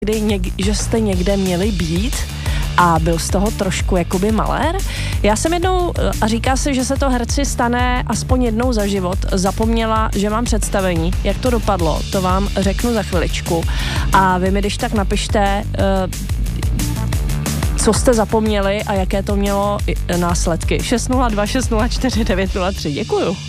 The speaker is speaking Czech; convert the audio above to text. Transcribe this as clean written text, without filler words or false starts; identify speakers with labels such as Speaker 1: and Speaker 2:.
Speaker 1: že jste někde měli být a byl z toho trošku jakoby malér. Já jsem jednou, a říká se, že se to herci stane aspoň jednou za život, zapomněla, že mám představení. Jak to dopadlo, to vám řeknu za chviličku. A vy mi když tak napište, co jste zapomněli a jaké to mělo následky. 602 604 903. Děkuju.